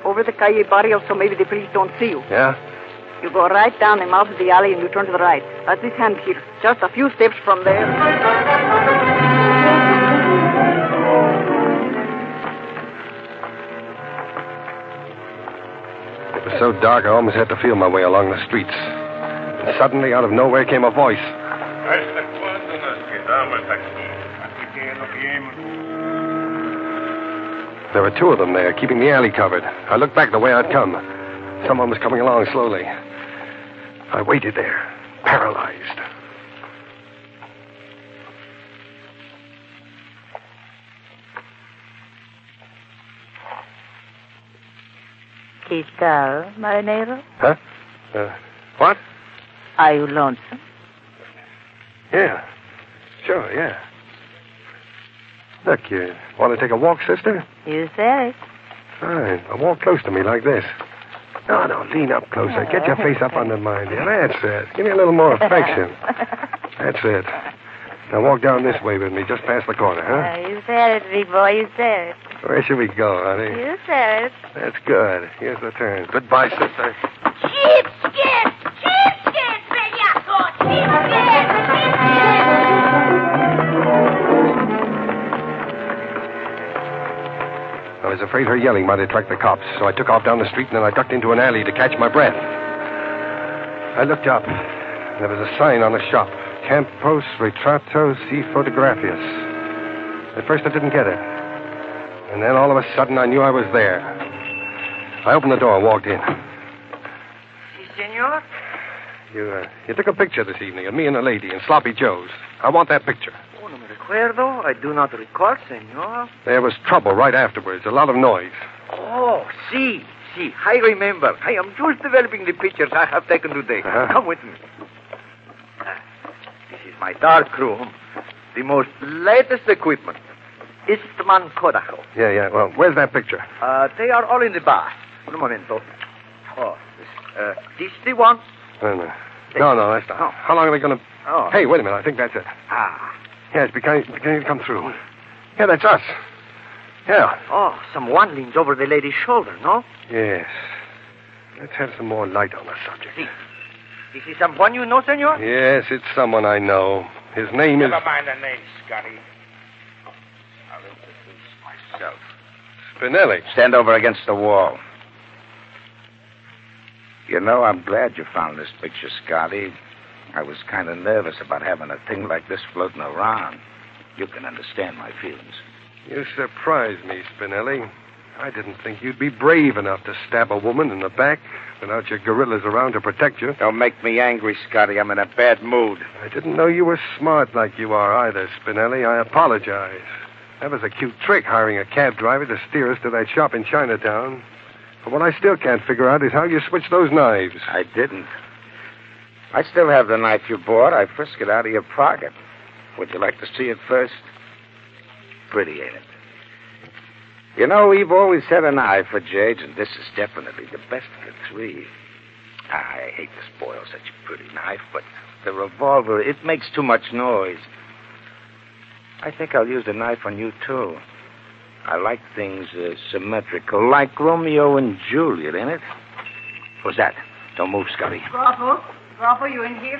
over the Calle Barrio so maybe the police don't see you. Yeah? You go right down the mouth of the alley and you turn to the right. That's this hand here. Just a few steps from there. It was so dark I almost had to feel my way along the streets. And suddenly, out of nowhere, came a voice. There were two of them there, keeping the alley covered. I looked back the way I'd come. Someone was coming along slowly. I waited there, paralyzed. ¿Qué tal, marinero? Huh? What? Are you lonesome? Yeah. Sure, yeah. Look, you want to take a walk, sister? You said it. Fine. Now walk close to me like this. No, lean up closer. Get your face up under mine. Yeah, that's it. Give me a little more affection. That's it. Now walk down this way with me, just past the corner, huh? You said it, big boy. You said it. Where should we go, honey? You said it. That's good. Here's the turn. Goodbye, sister. Cheapskate! Cheapskate, bellaco! Cheapskate! I was afraid her yelling might attract the cops, so I took off down the street and then I ducked into an alley to catch my breath. I looked up. There was a sign on the shop. Campos Retratos y Fotografias. At first I didn't get it. And then all of a sudden I knew I was there. I opened the door and walked in. Si, senor? You took a picture this evening of me and a lady in Sloppy Joe's. I want that picture. Oh, no me recuerdo. I do not recall, senor. There was trouble right afterwards, a lot of noise. Oh, si. I remember. I am just developing the pictures I have taken today. Uh-huh. Come with me. This is my dark room. The most latest equipment. Eastman Kodaho. Yeah. Well, where's that picture? They are all in the bar. Un momento. Oh, this the one? No, that's not. Oh. How long are they going to... Oh. Hey, wait a minute. I think that's it. Yeah, it's beginning to come through. Yeah, that's us. Yeah. Oh, someone leans over the lady's shoulder, no? Yes. Let's have some more light on the subject. Si. This is someone you know, senor? Yes, it's someone I know. His name is... Never mind the name, Scotty. I'll introduce myself. Spinelli. Stand over against the wall. You know, I'm glad you found this picture, Scotty. I was kind of nervous about having a thing like this floating around. You can understand my feelings. You surprised me, Spinelli. I didn't think you'd be brave enough to stab a woman in the back without your gorillas around to protect you. Don't make me angry, Scotty. I'm in a bad mood. I didn't know you were smart like you are either, Spinelli. I apologize. That was a cute trick, hiring a cab driver to steer us to that shop in Chinatown. But what I still can't figure out is how you switched those knives. I didn't. I still have the knife you bought. I frisked it out of your pocket. Would you like to see it first? Pretty, ain't it? You know, we've always had an eye for jades, and this is definitely the best of the three. I hate to spoil such a pretty knife, but the revolver, it makes too much noise. I think I'll use the knife on you, too. I like things symmetrical, like Romeo and Juliet, ain't it? What's that? Don't move, Scotty. Bravo, you in here?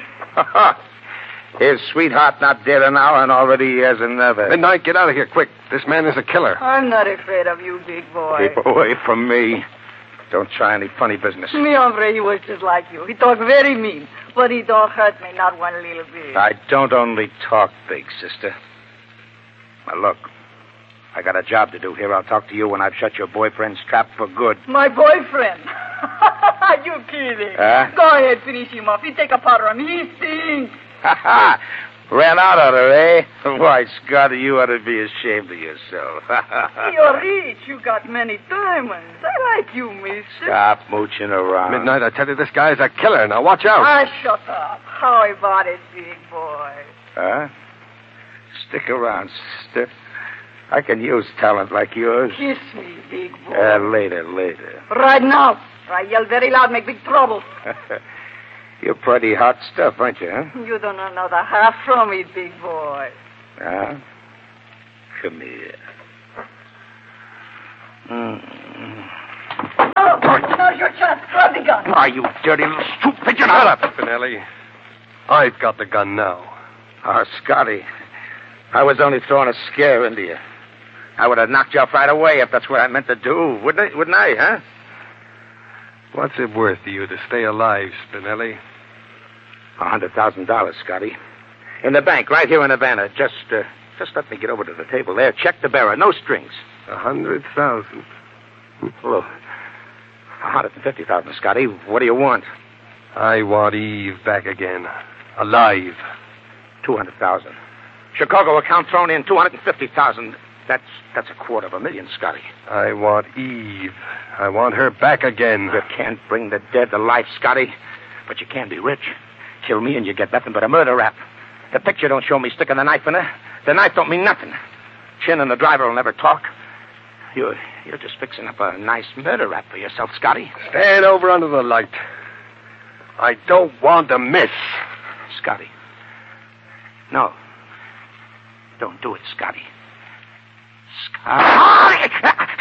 His sweetheart not dead an hour, and already he has another. Midnight, get out of here, quick. This man is a killer. I'm not afraid of you, big boy. Keep away from me. Don't try any funny business. Mi hombre, he was just like you. He talked very mean, but he don't hurt me, not one little bit. I don't only talk big, sister. Now, look. I got a job to do here. I'll talk to you when I've shut your boyfriend's trap for good. My boyfriend? You kidding? Go ahead, finish him off. He take a powder on me. He stinks. Ran out on her, eh? Why, Scotty, you ought to be ashamed of yourself. You're rich. You got many diamonds. I like you, mister. Stop mooching around. Midnight, I tell you, this guy is a killer. Now, watch out. Shut up. How about it, big boy? Huh? Stick around, sister. I can use talent like yours. Kiss me, big boy. Later. Right now. I yell very loud, make big trouble. You're pretty hot stuff, aren't you, huh? You don't know another half from it, big boy. Huh? Come here. Now's your chance. Grab the gun. Oh, you dirty little stoop pigeon. Shut up. Spinelli. I've got the gun now. Oh, Scotty. I was only throwing a scare into you. I would have knocked you off right away if that's what I meant to do. Wouldn't I, huh? What's it worth to you to stay alive, Spinelli? $100,000, Scotty. In the bank, right here in Havana. Just let me get over to the table there. Check the bearer. No strings. 100,000. Well, 150,000, Scotty. What do you want? I want Eve back again. Alive. 200,000. Chicago account thrown in 250,000. That's $250,000, Scotty. I want Eve. I want her back again. You can't bring the dead to life, Scotty. But you can be rich. Kill me and you get nothing but a murder rap. The picture don't show me sticking the knife in her. The knife don't mean nothing. Chin and the driver will never talk. You're just fixing up a nice murder rap for yourself, Scotty. Stand over under the light. I don't want to miss. Scotty. No. Don't do it, Scotty. Scotty!